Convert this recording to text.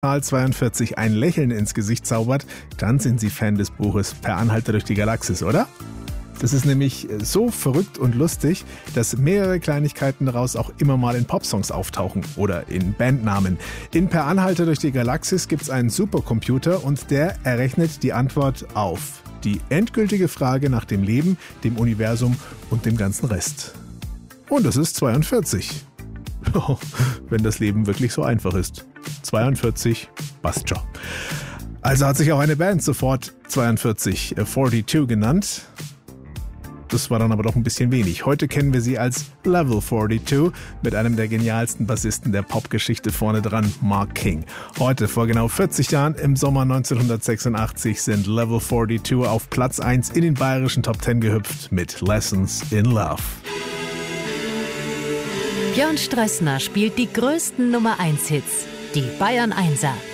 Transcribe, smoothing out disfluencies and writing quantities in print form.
Zahl 42 ein Lächeln ins Gesicht zaubert, dann sind Sie Fan des Buches Per Anhalter durch die Galaxis, oder? Das ist nämlich so verrückt und lustig, dass mehrere Kleinigkeiten daraus auch immer mal in Popsongs auftauchen oder in Bandnamen. In Per Anhalter durch die Galaxis gibt es einen Supercomputer und der errechnet die Antwort auf die endgültige Frage nach dem Leben, dem Universum und dem ganzen Rest. Und das ist 42. Wenn das Leben wirklich so einfach ist. 42, passt schon. Also hat sich auch eine Band sofort 42 genannt. Das war dann aber doch ein bisschen wenig. Heute kennen wir sie als Level 42 mit einem der genialsten Bassisten der Popgeschichte vorne dran, Mark King. Heute, vor genau 40 Jahren, im Sommer 1986, sind Level 42 auf Platz 1 in den bayerischen Top 10 gehüpft mit Lessons in Love. Björn Strössner spielt die größten Nummer 1 Hits, die Bayern 1er.